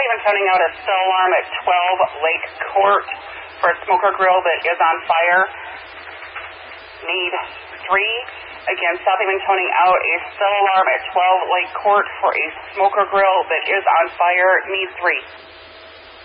even sending out a cell alarm at 12 Lake Court for a smoker grill that is on fire. Need 3. Again, Southhaven toning out a cell alarm at 12 Lake Court for a smoker grill that is on fire. Need 3.